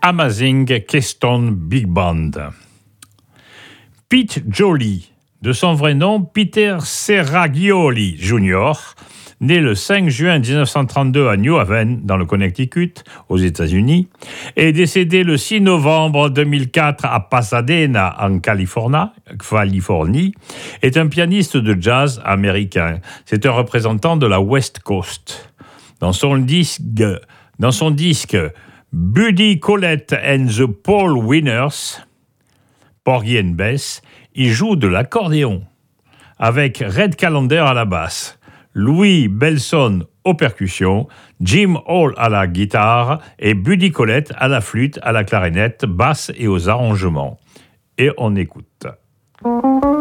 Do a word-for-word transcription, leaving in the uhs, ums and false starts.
Amazing Keystone Big Band. Pete Jolly, de son vrai nom Peter Serraglioli junior, né le cinq juin dix-neuf cent trente-deux à New Haven, dans le Connecticut, aux États-Unis, et décédé le six novembre deux mille quatre à Pasadena, en Californie, Californie, est un pianiste de jazz américain. C'est un représentant de la West Coast. Dans son disque, dans son disque Buddy Collette and the Paul Winners, Porgy and Bess, il joue de l'accordéon, avec Red Callender à la basse, Louis Belson aux percussions, Jim Hall à la guitare et Buddy Collette à la flûte, à la clarinette, basse et aux arrangements. Et on écoute.